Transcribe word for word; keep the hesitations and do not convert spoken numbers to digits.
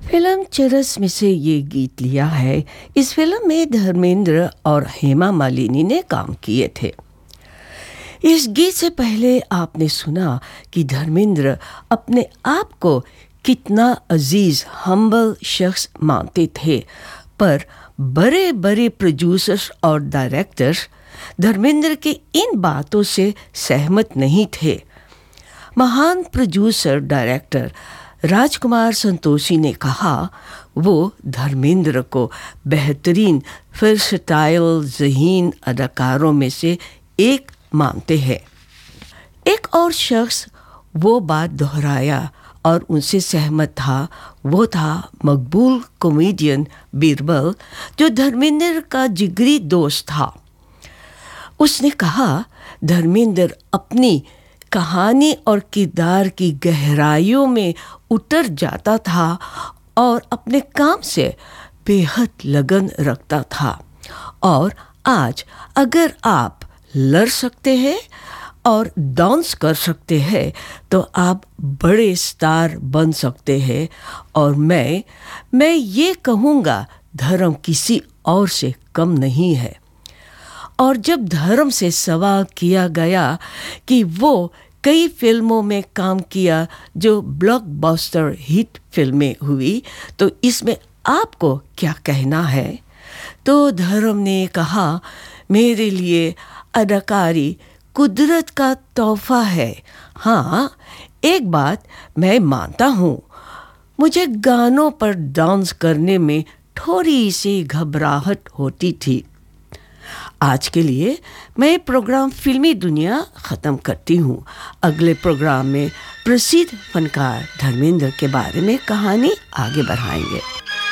Film चरस में से ये गीत लिया है। इस फिल्म में धर्मेंद्र और हेमा मालिनी ने काम किए थे। इस गीत से पहले आपने सुना कि धर्मेंद्र अपने आप को कितना अजीज हम्बल शख्स मानते थे, पर बड़े बड़े प्रोड्यूसर्स और डायरेक्टर्स धर्मेंद्र की इन बातों से सहमत नहीं थे। महान प्रोड्यूसर डायरेक्टर राजकुमार संतोषी ने कहा वो धर्मेंद्र को बेहतरीन फिल्म ज़हीन अदाकारों में से एक मानते हैं। एक और शख्स वो बात दोहराया और उनसे सहमत था, वो था मकबूल कॉमेडियन बीरबल, जो धर्मेंद्र का जिगरी दोस्त था। उसने कहा धर्मेंद्र अपनी कहानी और किरदार की गहराइयों में उतर जाता था और अपने काम से बेहद लगन रखता था। और आज अगर आप लड़ सकते हैं और डांस कर सकते हैं तो आप बड़े स्टार बन सकते हैं। और मैं मैं ये कहूँगा धर्म किसी और से कम नहीं है। और जब धर्म से सवाल किया गया कि वो कई फिल्मों में काम किया जो ब्लॉकबस्टर हिट फिल्में हुई, तो इसमें आपको क्या कहना है? तो धर्म ने कहा मेरे लिए अदाकारी कुदरत का तोहफा है। हाँ, एक बात मैं मानता हूँ, मुझे गानों पर डांस करने में थोड़ी सी घबराहट होती थी। आज के लिए मैं प्रोग्राम फिल्मी दुनिया ख़त्म करती हूँ। अगले प्रोग्राम में प्रसिद्ध फनकार धर्मेंद्र के बारे में कहानी आगे बढ़ाएंगे।